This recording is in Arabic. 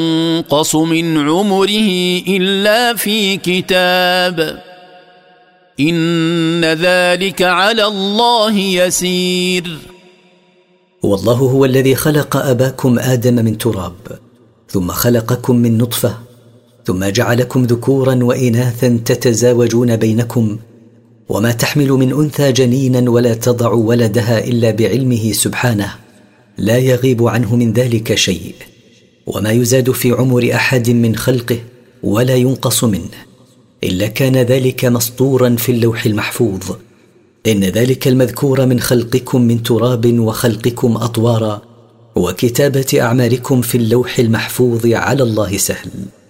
ينقص من عمره إلا في كتاب إن ذلك على الله يسير. والله هو الذي خلق أباكم آدم من تراب، ثم خلقكم من نطفة، ثم جعلكم ذكورا وإناثا تتزاوجون بينكم، وما تحمل من أنثى جنينا ولا تضع ولدها إلا بعلمه سبحانه، لا يغيب عنه من ذلك شيء، وما يزاد في عمر أحد من خلقه ولا ينقص منه إلا كان ذلك مسطورا في اللوح المحفوظ. إن ذلك المذكور من خلقكم من تراب وخلقكم أطوارا وكتابة أعماركم في اللوح المحفوظ على الله سهل.